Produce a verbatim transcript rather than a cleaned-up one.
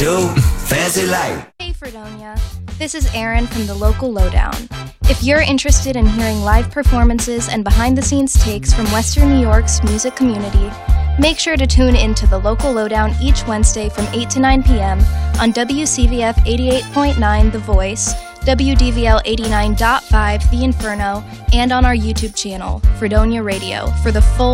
do, fancy life. Hey Fredonia, this is Erin from the Local Lowdown. If you're interested in hearing live performances and behind-the-scenes takes from Western New York's music community, make sure to tune into the Local Lowdown each Wednesday from eight to nine p.m. on W C V F eighty-eight point nine The Voice, W D V L eighty-nine point five The Inferno, and on our YouTube channel, Fredonia Radio, for the full